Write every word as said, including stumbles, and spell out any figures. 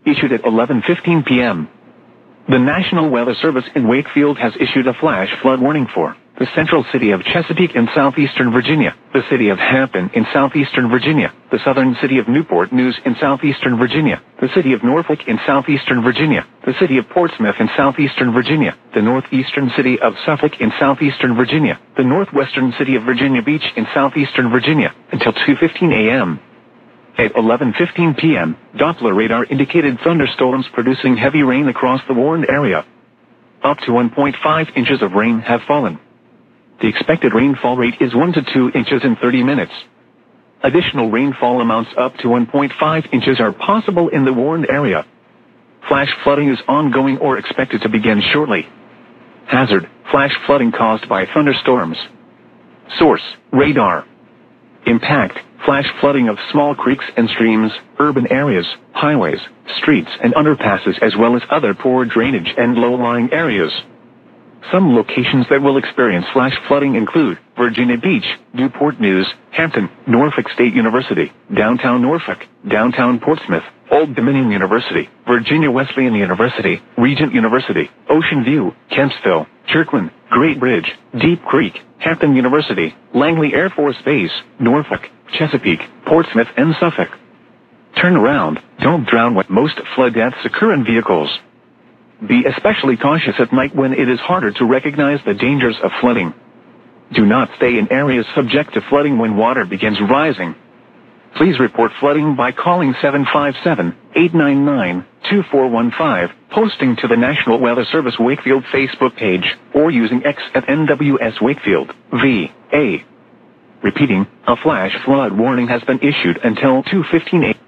issued at eleven fifteen p m The National Weather Service in Wakefield has issued a flash flood warning for the central city of Chesapeake in southeastern Virginia, the city of Hampton in southeastern Virginia, the southern city of Newport News in southeastern Virginia, the city of Norfolk in southeastern Virginia, the city of Portsmouth in southeastern Virginia, the northeastern city of Suffolk in southeastern Virginia, the northwestern city of Virginia Beach in southeastern Virginia, until two fifteen a m At eleven fifteen p m, Doppler radar indicated thunderstorms producing heavy rain across the warned area. Up to one point five inches of rain have fallen. The expected rainfall rate is one to two inches in thirty minutes. Additional rainfall amounts up to one point five inches are possible in the warned area. Flash flooding is ongoing or expected to begin shortly. Hazard: flash flooding caused by thunderstorms. Source: radar. Impact: flash flooding of small creeks and streams, urban areas, highways, streets and underpasses, as well as other poor drainage and low-lying areas. Some locations that will experience flash flooding include Virginia Beach, Newport News, Hampton, Norfolk State University, downtown Norfolk, downtown Portsmouth, Old Dominion University, Virginia Wesleyan University, Regent University, Ocean View, Kempsville, Kirkland, Great Bridge, Deep Creek, Hampton University, Langley Air Force Base, Norfolk, Chesapeake, Portsmouth, and Suffolk. Turn around, don't drown. When most flood deaths occur in vehicles. Be especially cautious at night when it is harder to recognize the dangers of flooding. Do not stay in areas subject to flooding when water begins rising. Please report flooding by calling seven five seven, eight nine nine, two four one five, posting to the National Weather Service Wakefield Facebook page, or using X at N W S Wakefield, V A. Repeating, a flash flood warning has been issued until two fifteen a m